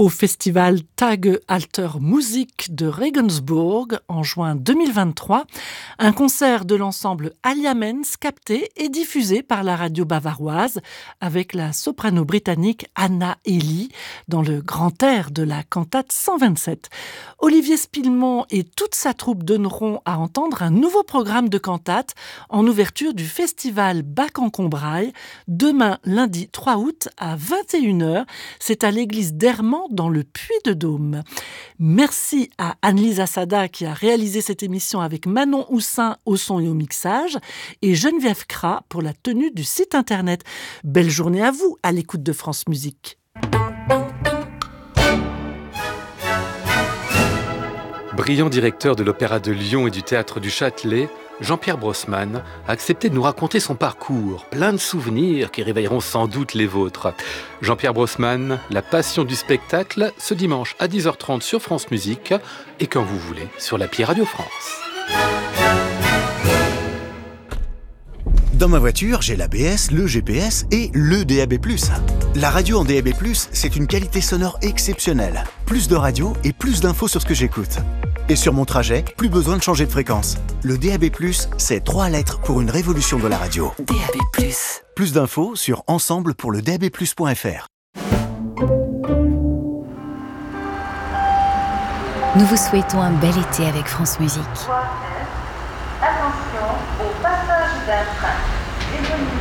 au festival Tage Alter Musik de Regensburg en juin 2023. Un concert de l'ensemble Alliaments capté et diffusé par la radio bavaroise avec la soprano britannique Anna Eli dans le grand air de la cantate 127. Olivier Spillemont et toute sa troupe donneront à entendre un nouveau programme de cantate en ouverture du festival Bach-en-Combrailles demain lundi 3 août à 21h. C'est à l'église d'Hermans dans le Puy-de-Dôme. Merci à Anne-Lise Assada qui a réalisé cette émission avec Manon Houssin au son et au mixage et Geneviève Cras pour la tenue du site internet. Belle journée à vous à l'écoute de France Musique. Brillant directeur de l'Opéra de Lyon et du Théâtre du Châtelet, Jean-Pierre Brossman a accepté de nous raconter son parcours, plein de souvenirs qui réveilleront sans doute les vôtres. Jean-Pierre Brossman, la passion du spectacle, ce dimanche à 10h30 sur France Musique et quand vous voulez sur l'appli Radio France. Dans ma voiture, j'ai l'ABS, le GPS et le DAB+. La radio en DAB+, c'est une qualité sonore exceptionnelle. Plus de radio et plus d'infos sur ce que j'écoute. Et sur mon trajet, plus besoin de changer de fréquence. Le DAB+, c'est 3 lettres pour une révolution de la radio. DAB+. Plus d'infos sur ensemble-pour-le-DAB+.fr. Nous vous souhaitons un bel été avec France Musique. Attention au passage d'un train.